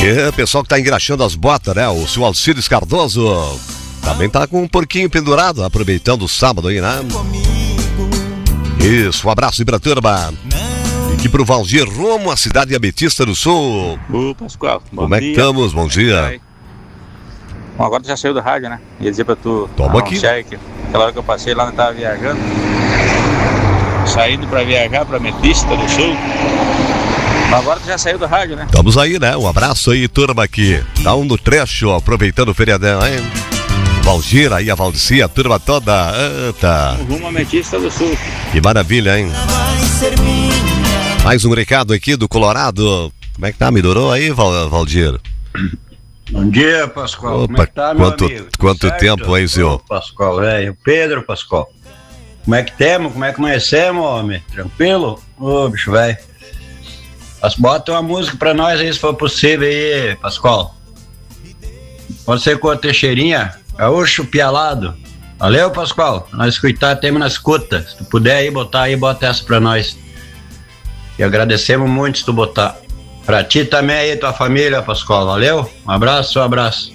E o pessoal que tá engraxando as botas, né? O seu Alcides Cardoso também tá com um porquinho pendurado, aproveitando o sábado aí, né? Isso, um abraço de Braturba. E aqui pro Valdir Romo, a cidade ametista do Sul. Ô, Pascoal, bom Como é que estamos? Bom dia. Bom, agora tu já saiu do rádio, né? Ia dizer pra tu Toma aqui. Que aquela hora que eu passei lá, eu tava viajando, saindo pra viajar pra Metista do Sul. Mas agora tu já saiu do rádio, né? Estamos aí, né? Um abraço aí, turma aqui. Tá um no trecho, aproveitando o feriadão, hein? Valdir aí, a Valdicia, a turma toda. Eita. Rumo a Metista do Sul. Que maravilha, hein? Mais um recado aqui do Colorado. Como é que tá? Melhorou aí, Valdir? Bom dia, Pascoal. Opa, como é que tá, meu amigo? Quanto tempo, hein, senhor? Pascoal, velho. Pedro, Pascoal. Como é que temos? Como é que amanhecemos, homem? Tranquilo? Ô, bicho, velho. Bota uma música pra nós aí, se for possível aí, Pascoal. Pode ser com a Teixeirinha, Gaúcho Pialado. Valeu, Pascoal. Nós escutar, temos na escuta. Se tu puder aí, botar aí, bota essa pra nós. E agradecemos muito se tu botar. Pra ti também aí, tua família, Pascoal. Valeu? Um abraço, um abraço.